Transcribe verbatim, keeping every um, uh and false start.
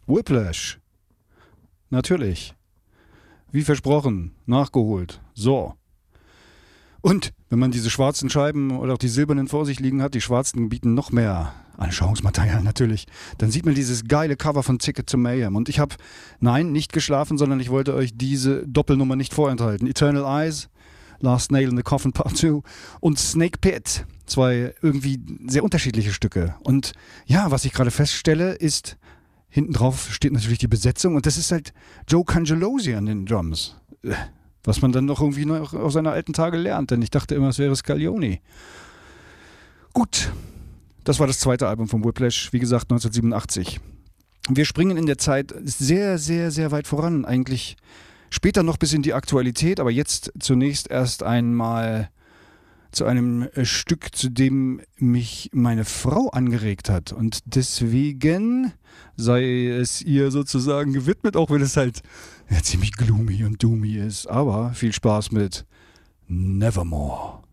Whiplash. Natürlich. Wie versprochen, nachgeholt. So. Und wenn man diese schwarzen Scheiben oder auch die silbernen vor sich liegen hat, die schwarzen bieten noch mehr Anschauungsmaterial natürlich, dann sieht man dieses geile Cover von Ticket to Mayhem. Und ich habe, nein, nicht geschlafen, sondern ich wollte euch diese Doppelnummer nicht vorenthalten. Eternal Eyes, Last Nail in the Coffin Part zwei und Snake Pit. Zwei irgendwie sehr unterschiedliche Stücke. Und ja, was ich gerade feststelle, ist, hinten drauf steht natürlich die Besetzung und das ist halt Joe Cangelosi an den Drums. Was man dann noch irgendwie noch aus seiner alten Tage lernt, denn ich dachte immer, es wäre Scaglioni. Gut, das war das zweite Album von Whiplash, wie gesagt neunzehnhundertsiebenundachtzig. Wir springen in der Zeit sehr, sehr, sehr weit voran, eigentlich später noch bis in die Aktualität, aber jetzt zunächst erst einmal zu einem Stück, zu dem mich meine Frau angeregt hat und deswegen sei es ihr sozusagen gewidmet, auch wenn es halt ja, ziemlich gloomy und doomy ist, aber viel Spaß mit Nevermore.